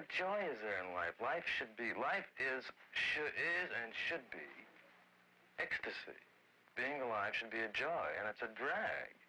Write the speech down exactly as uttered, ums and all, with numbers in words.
what joy is there in life? Life should be, life is, should, is and should be ecstasy. Being alive should be a joy, and it's a drag